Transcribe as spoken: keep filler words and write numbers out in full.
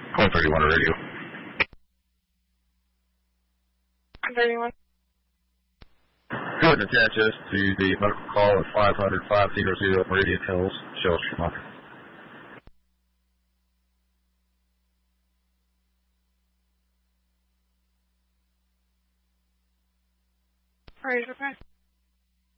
Call thirty-one radio. thirty-one. Go ahead and attach us to the medical call at five hundred, five hundred Meridian Hills, Shell Schumacher. All right, okay.